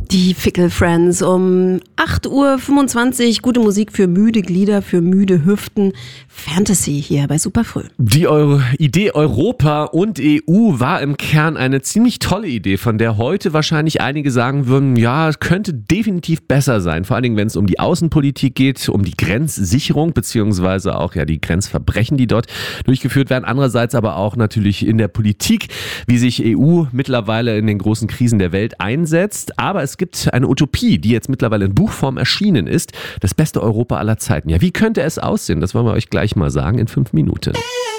Die Fickle Friends um 8.25 Uhr. Gute Musik für müde Glieder, für müde Hüften. Fantasy hier bei Superfrüh. Die Idee Europa und EU war im Kern eine ziemlich tolle Idee, von der heute wahrscheinlich einige sagen würden, ja, es könnte definitiv besser sein. Vor allen Dingen, wenn es um die Außenpolitik geht, um die Grenzsicherung beziehungsweise auch ja die Grenzverbrechen, die dort durchgeführt werden. Andererseits aber auch natürlich in der Politik, wie sich EU mittlerweile in den großen Krisen der Welt einsetzt. Aber es gibt eine Utopie, die jetzt mittlerweile in Buchform erschienen ist. Das beste Europa aller Zeiten. Ja, wie könnte es aussehen? Das wollen wir euch gleich mal sagen in 5 Minuten.